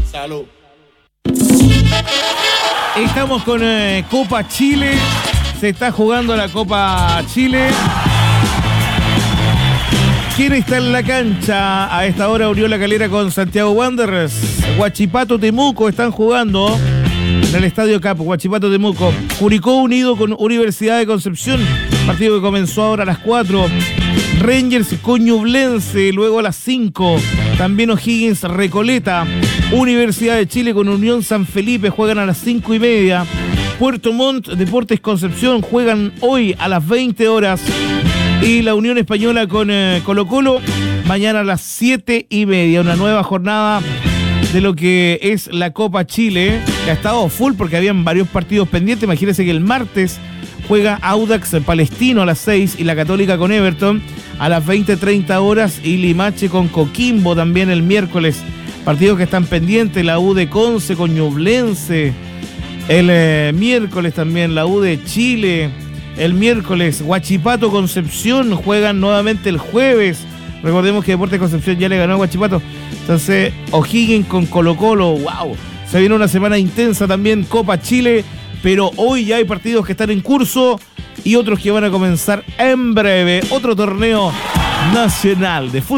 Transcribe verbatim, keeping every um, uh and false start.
Salud. Estamos con eh, Copa Chile. Se está jugando la Copa Chile. ¿Quién está en la cancha? A esta hora Oriola Calera con Santiago Wanderers. Huachipato, Temuco están jugando en el Estadio Cap. Huachipato, Temuco. Curicó unido con Universidad de Concepción. Partido que comenzó ahora a las cuatro. Rangers con Ñublense, luego a las cinco. También O'Higgins Recoleta. Universidad de Chile con Unión San Felipe juegan a las cinco y media. Puerto Montt, Deportes Concepción juegan hoy a las veinte horas. Y la Unión Española con eh, Colo Colo mañana a las siete y media. Una nueva jornada de lo que es la Copa Chile, que ha estado full porque habían varios partidos pendientes. Imagínense que el martes juega Audax Palestino a las seis y la Católica con Everton a las veinte treinta horas y Limache con Coquimbo también el miércoles. Partidos que están pendientes, la U de Conce con Ñublense. El eh, miércoles también la U de Chile. El miércoles Huachipato Concepción juegan nuevamente el jueves. Recordemos que Deportes Concepción ya le ganó a Huachipato. Entonces O'Higgins con Colo Colo. ¡Wow! Se viene una semana intensa también Copa Chile. Pero hoy ya hay partidos que están en curso y otros que van a comenzar en breve. Otro torneo nacional de fútbol.